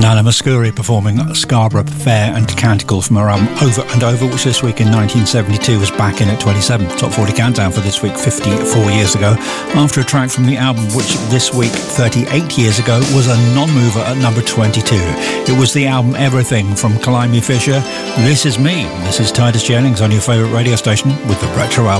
Nana Mouskouri performing Scarborough Fair and Canticle from her album Over and Over, which this week in 1972 was back in at 27. Top 40 countdown for this week 54 years ago, after a track from the album which this week 38 years ago was a non-mover at number 22. It was the album Everything from Calliope Fisher. This is me. This is Titus Jennings on your favourite radio station with the Retro Album.